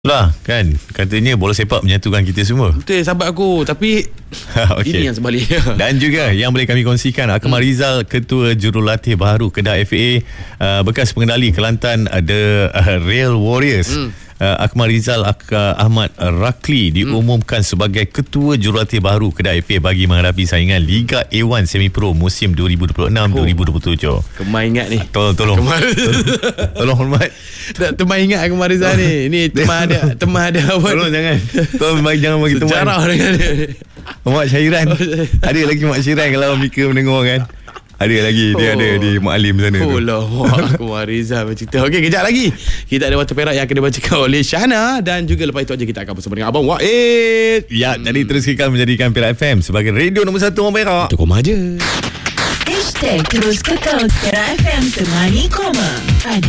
Lah kan, katanya bola sepak menyatukan kita semua. Betul, sahabat aku. Tapi okay. ini yang sebaliknya. Dan juga yang boleh kami kongsikan, Akmal Rizal, Ketua Jurulatih Baharu Kedah FA, bekas pengendali Kelantan The Real Warriors, Akmal Rizal Ahmad Rakli diumumkan sebagai Ketua Jurulatih Baharu Kedah FA bagi menghadapi saingan Liga A1 Semi Pro musim 2026-2027. Kemar ingat ni. Tolong tolong hormat. Temah ingat Akmal Rizal ni. Ni temah ada apa? Tolong jangan jangan bagi teman. Sejarah dengan dia. Mak Syairan. Ada lagi Mak Syairan kalau Mika mendengar kan. Ada lagi. Dia ada di Mak Alim sana. Akmal Rizal bercerita. Okey, kejap lagi kita ada Water Perak yang akan dibacakan oleh Shana. Dan juga lepas itu aja kita akan bersama dengan Abang Wa'id. Ya, jadi terus kekal menjadikan Perak FM sebagai radio nombor 1 orang Perak. Itu koma aja. #terus kekal Perak FM Temani Koma. Ada